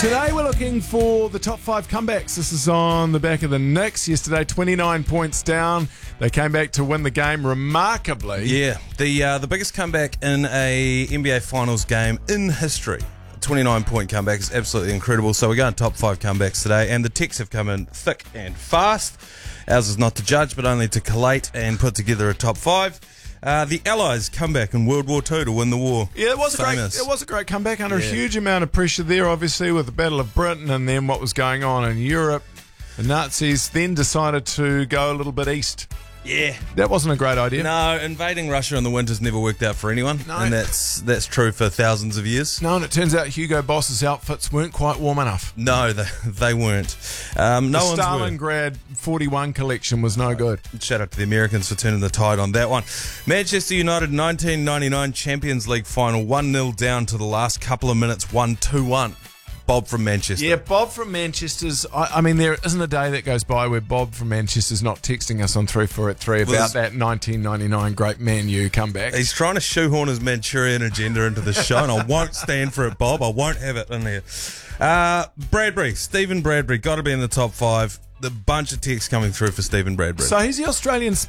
Today we're looking for the top 5 comebacks. This is on the back of the Knicks. Yesterday, 29 points down. They came back to win the game remarkably. Yeah, the biggest comeback in a NBA Finals game in history. 29-point comeback is absolutely incredible. So we're going top 5 comebacks today, and the texts have come in thick and fast. Ours is not to judge, but only to collate and put together a top 5. The Allies come back in World War II to win the war. Yeah, it was a great comeback under a huge amount of pressure there, obviously, with the Battle of Britain and then what was going on in Europe. The Nazis then decided to go a little bit east. Yeah. That wasn't a great idea. No, invading Russia in the winter's never worked out for anyone. No. And that's true for thousands of years. No, and it turns out Hugo Boss's outfits weren't quite warm enough. No, they weren't. The Stalingrad 41 collection was no good. Shout out to the Americans for turning the tide on that one. Manchester United 1999 Champions League final, 1-0 down to the last couple of minutes, won 2-1. Bob from Manchester. Yeah, Bob from Manchester's... I mean, there isn't a day that goes by where Bob from Manchester's not texting us on 3483 about that 1999 great Man U comeback. He's trying to shoehorn his Manchurian agenda into the show, and I won't stand for it, Bob. I won't have it in here. Stephen Bradbury, got to be in the top 5. The bunch of texts coming through for Stephen Bradbury. So he's the Australian